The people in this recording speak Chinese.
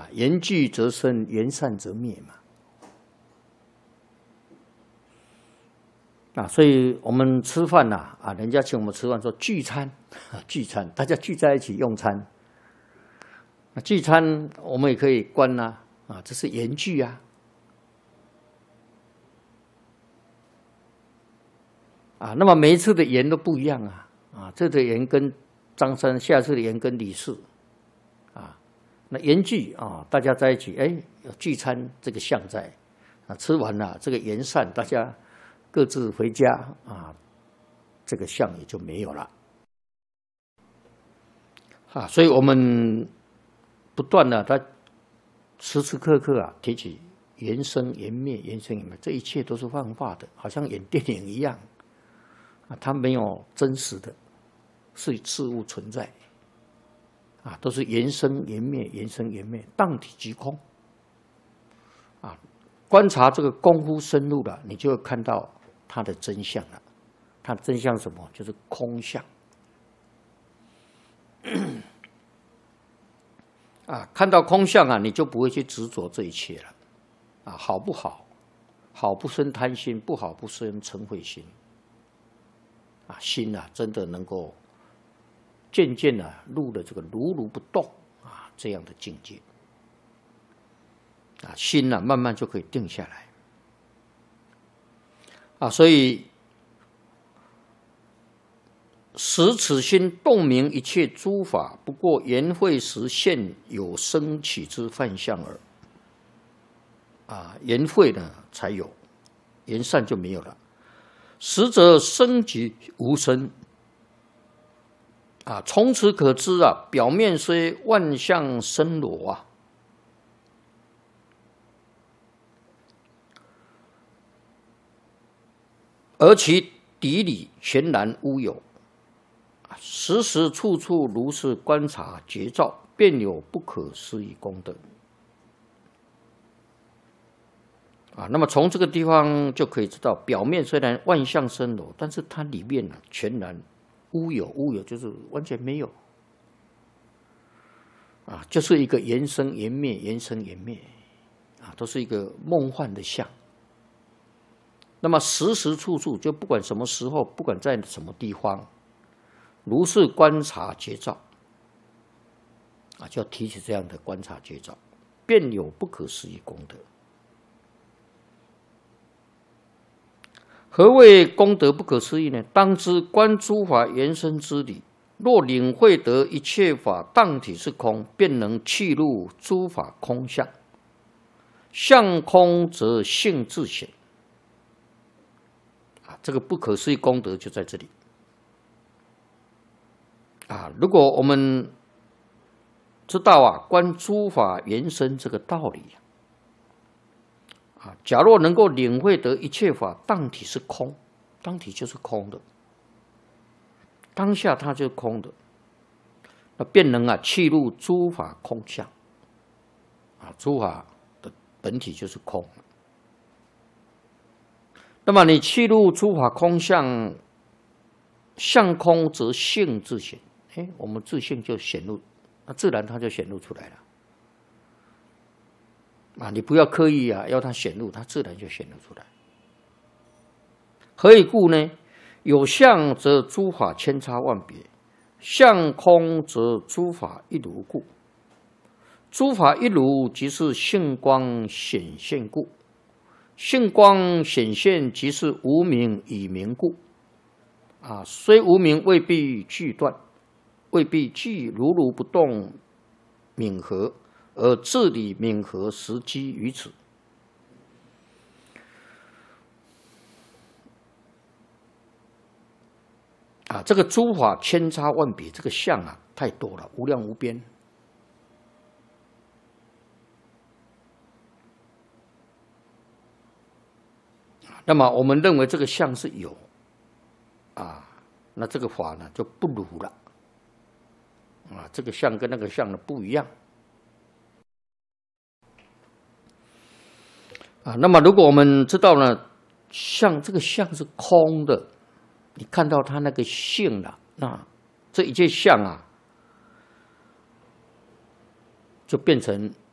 言聚则生，言散则灭嘛。所以我们吃饭人家请我们吃饭说聚餐，聚餐，大家聚在一起用餐。聚餐我们也可以观这是言聚那么每一次的言都不一样这次的言跟张三，下次的言跟李四那言聚大家在一起，有聚餐这个相在吃完了这个言散，大家各自回家这个相也就没有了所以我们不断的时时刻刻提起言生言灭，言生言灭，这一切都是幻化的，好像演电影一样它没有真实的事物存在都是言生言灭，言生言灭，当体即空观察这个功夫深入了，你就会看到它的真相了。它的真相是什么？就是空相看到空相你就不会去执着这一切了好不好？好不生贪心，不好不生嗔恚心心真的能够渐渐入了这个如如不动这样的境界心慢慢就可以定下来所以使此心洞明一切诸法，不过言会时现有生起之幻象耳言会呢才有，言散就没有了。实则生即无生从此可知表面虽万象生罗而其底里全然无有，时时处处如是观察觉照，便有不可思议功德那么从这个地方就可以知道，表面虽然万象生罗，但是它里面全然无有，无有就是完全没有就是一个言生言灭，言生言灭都是一个梦幻的相。那么时时处处，就不管什么时候，不管在什么地方，如是观察觉照就要提起这样的观察觉照，便有不可思议功德。何谓功德不可思议呢？当知观诸法原生之理，若领会得一切法当体是空，便能契入诸法空相，相空则性自显这个不可思议功德就在这里如果我们知道观诸法原生这个道理假若能够领会得一切法当体是空，当体就是空的，当下它就是空的，那便能契入诸法空相诸法的本体就是空。那么你契入诸法空相，相空则性自显，我们自性就显露，那自然它就显露出来了你不要刻意要它显露，它自然就显露出来。何以故呢？有相则诸法千差万别，相空则诸法一如故。诸法一如，即是性光显现故；性光显现，即是无明以明故。虽无明未必俱断，未必俱如如不动泯合，而自理泯合时机于此。这个诸法千差万别，这个相太多了，无量无边。那么我们认为这个相是有那这个法呢就不如了这个相跟那个相的不一样那么如果我们知道呢，这个相是空的，你看到它那个性了，那这一切相就变成